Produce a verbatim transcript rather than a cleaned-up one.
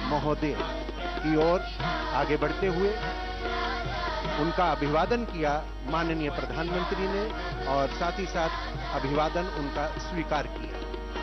महोदय की ओर आगे बढ़ते हुए उनका अभिवादन किया माननीय प्रधानमंत्री ने और साथ ही साथ अभिवादन उनका स्वीकार किया।